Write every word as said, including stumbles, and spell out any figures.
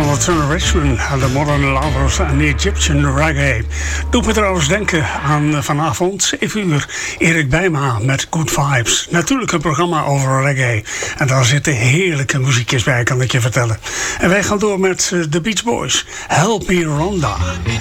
van Turner Richmond, de Modern Lovers en de Egyptian Reggae. Doet me trouwens denken aan vanavond, zeven uur, Erik Bijma met Good Vibes. Natuurlijk een programma over reggae. En daar zitten heerlijke muziekjes bij, kan ik je vertellen. En wij gaan door met de Beach Boys. Help Me Rhonda.